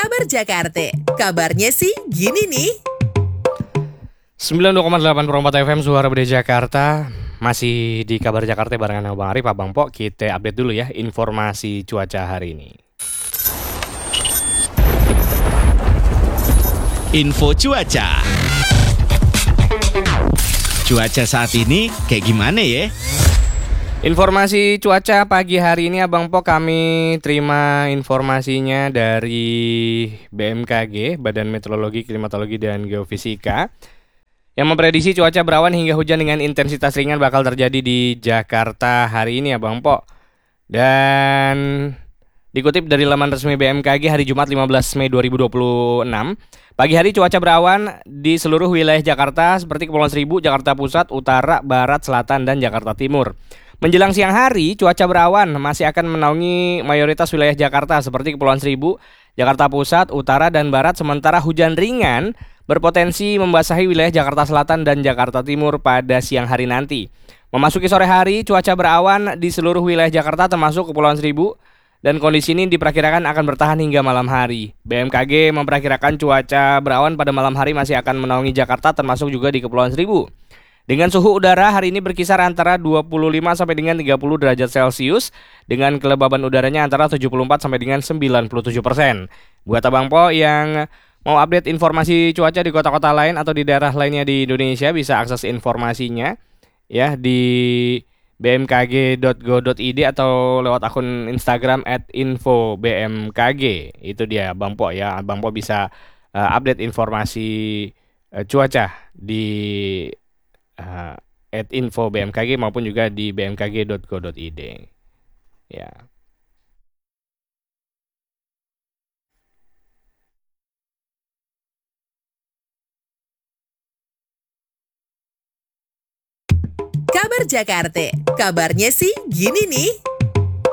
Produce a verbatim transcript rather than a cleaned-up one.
Kabar Jakarta, kabarnya sih gini nih. sembilan puluh dua koma delapan Perempat F M Suara Beda Jakarta. Masih di Kabar Jakarta barengan Abang Arif, Abang Pok. Kita update dulu ya informasi cuaca hari ini. Info cuaca. Cuaca saat ini kayak gimana ya? Informasi cuaca pagi hari ini Abang Pok, kami terima informasinya dari B M K G, Badan Meteorologi, Klimatologi dan Geofisika, yang memprediksi cuaca berawan hingga hujan dengan intensitas ringan bakal terjadi di Jakarta hari ini Abang Pok. Dan dikutip dari laman resmi B M K G hari Jumat lima belas Mei dua ribu dua puluh enam, pagi hari cuaca berawan di seluruh wilayah Jakarta seperti Kepulauan Seribu, Jakarta Pusat, Utara, Barat, Selatan, dan Jakarta Timur. Menjelang siang hari, cuaca berawan masih akan menaungi mayoritas wilayah Jakarta seperti Kepulauan Seribu, Jakarta Pusat, Utara, dan Barat, sementara hujan ringan berpotensi membasahi wilayah Jakarta Selatan dan Jakarta Timur pada siang hari nanti. Memasuki sore hari, cuaca berawan di seluruh wilayah Jakarta termasuk Kepulauan Seribu, dan kondisi ini diperkirakan akan bertahan hingga malam hari. B M K G memperkirakan cuaca berawan pada malam hari masih akan menaungi Jakarta termasuk juga di Kepulauan Seribu. Dengan suhu udara hari ini berkisar antara dua puluh lima sampai dengan tiga puluh derajat Celcius, dengan kelembaban udaranya antara tujuh puluh empat sampai dengan sembilan puluh tujuh persen. Buat Abang Po yang mau update informasi cuaca di kota-kota lain atau di daerah lainnya di Indonesia, bisa akses informasinya ya di b m k g dot go dot i d atau lewat akun Instagram at info b m k g. Itu dia Abang Po ya. Abang Po bisa uh, update informasi uh, cuaca di uh, at info b m k g maupun juga di b m k g dot go dot i d. Ya. Kabar Jakarta, kabarnya sih gini nih.